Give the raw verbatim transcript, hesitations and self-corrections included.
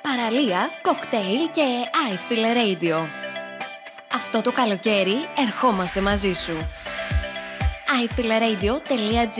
παραλία, κοκτέιλ και iFeel Radio. Αυτό το καλοκαίρι ερχόμαστε μαζί σου. άι φι ελ radio τελεία τζι άρ